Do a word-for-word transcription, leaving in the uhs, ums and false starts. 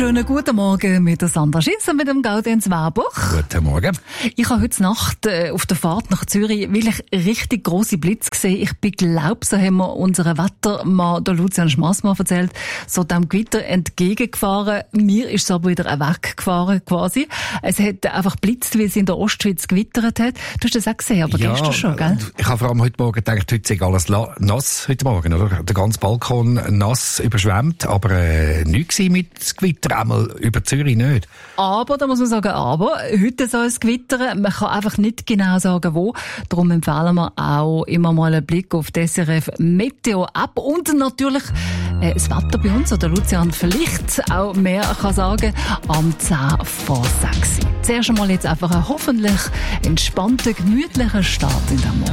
wunderschönen guten Morgen mit der Sandra Schiss und mit dem Gaudenz Werbuch. Guten Morgen. Ich habe heute Nacht äh, auf der Fahrt nach Zürich wirklich richtig grosse Blitze gesehen. Ich bin glaub, so haben wir unseren Wettermann, der Lucian Schmassmann, erzählt, so dem Gewitter entgegengefahren. Mir ist es aber wieder weggefahren quasi. Es hat einfach blitzt, weil es in der Ostschweiz gewittert hat. Du hast das auch gesehen, aber ja, gestern schon, gell? Ich habe vor allem heute Morgen gedacht, heute sei alles la- nass heute Morgen, oder? Der ganze Balkon nass überschwemmt, aber äh, nichts mit Gewitter, einmal über Zürich nicht. Aber, da muss man sagen, aber, heute soll es gewittern. Man kann einfach nicht genau sagen, wo. Darum empfehlen wir auch immer mal einen Blick auf die S R F Meteo App und natürlich äh, das Wetter bei uns, oder Lucian vielleicht auch mehr kann sagen, am zehn vor sechs. Zuerst einmal jetzt einfach einen hoffentlich entspannten, gemütlichen Start in den Morgen.